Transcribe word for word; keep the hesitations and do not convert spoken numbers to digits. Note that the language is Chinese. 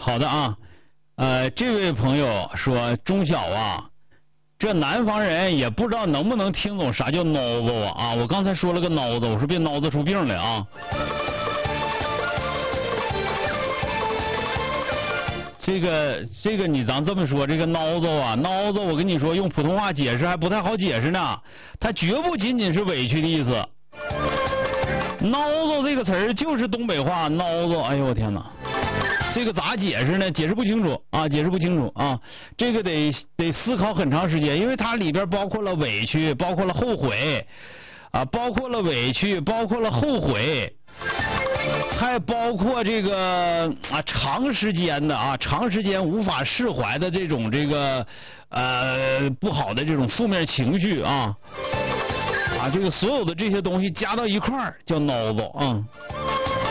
好的啊，呃，这位朋友说中小啊，这南方人也不知道能不能听懂啥叫孬子啊啊！我刚才说了个孬子，我说别孬子出病来啊。这个这个你咱这么说，这个孬子啊，孬子，我跟你说，用普通话解释还不太好解释呢，它绝不仅仅是委屈的意思。孬子这个词儿就是东北话，孬子，哎呦我天哪！这个咋解释呢？解释不清楚啊，解释不清楚啊，这个得得思考很长时间，因为它里边包括了委屈，包括了后悔，啊，包括了委屈，包括了后悔，还包括这个啊长时间的啊长时间无法释怀的这种这个呃不好的这种负面情绪啊啊，这个所有的这些东西加到一块儿叫孬子啊。